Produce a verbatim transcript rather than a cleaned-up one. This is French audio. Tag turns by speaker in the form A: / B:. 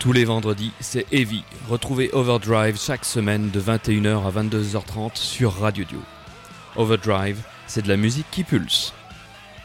A: Tous les vendredis, c'est Heavy. Retrouvez Overdrive chaque semaine de vingt et une heures à vingt-deux heures trente sur Radio Dio. Overdrive, c'est de la musique qui pulse.